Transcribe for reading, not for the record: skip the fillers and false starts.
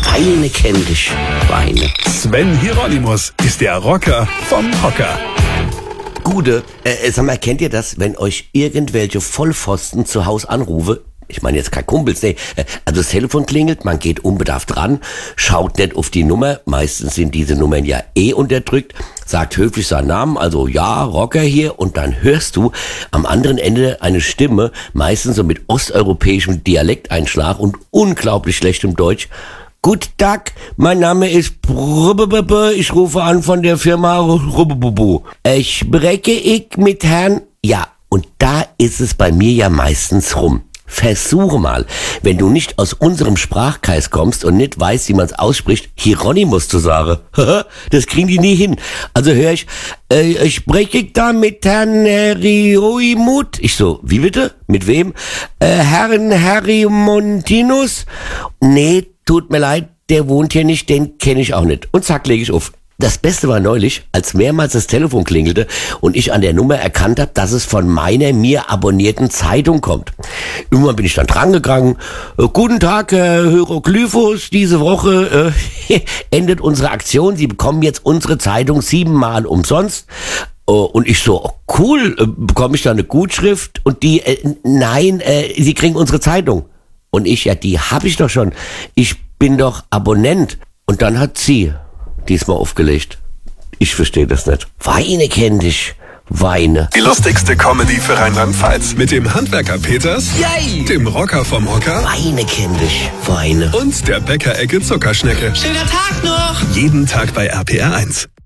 Weine kenn dich, Weine. Sven Hieronymus ist der Rocker vom Hocker. Gude, sag mal, kennt ihr das, wenn euch irgendwelche Vollpfosten zu Hause anrufe? Ich meine jetzt kein Kumpels, nee. Also das Telefon klingelt, man geht unbedarft ran, schaut nicht auf die Nummer, meistens sind diese Nummern ja unterdrückt, sagt höflich seinen Namen, also ja, Rocker hier, und dann hörst du am anderen Ende eine Stimme, meistens so mit osteuropäischem Dialekteinschlag und unglaublich schlechtem Deutsch. Guten Tag, mein Name ist Brububube, ich rufe an von der Firma Rubububu. Spreche ich mit Herrn... Ja, und da ist es bei mir ja meistens rum. Versuche mal, wenn du nicht aus unserem Sprachkreis kommst und nicht weißt, wie man es ausspricht, Hieronymus zu sagen. Das kriegen die nie hin. Also höre ich, spreche ich da mit Herrn Herioimut? Ich so, wie bitte? Mit wem? Herrn Herrimontinus? Nee, tut mir leid, der wohnt hier nicht, den kenne ich auch nicht. Und zack, lege ich auf. Das Beste war neulich, als mehrmals das Telefon klingelte und ich an der Nummer erkannt habe, dass es von meiner mir abonnierten Zeitung kommt. Irgendwann bin ich dann drangegangen. Guten Tag, Herr Hieroglyphus, diese Woche endet unsere Aktion. Sie bekommen jetzt unsere Zeitung 7-mal umsonst. Und ich so, oh, cool, bekomme ich da eine Gutschrift? Und die, nein, Sie kriegen unsere Zeitung. Und ich, ja, die habe ich doch schon. Ich bin doch Abonnent. Und dann hat sie diesmal aufgelegt. Ich verstehe das nicht. Weine kenn dich, Weine. Die lustigste Comedy für Rheinland-Pfalz mit dem Handwerker Peters, Yay! dem Rocker vom Hocker Weine kenn dich, Weine. und der Bäckerecke Zuckerschnecke. Schöner Tag noch! Jeden Tag bei RPR 1.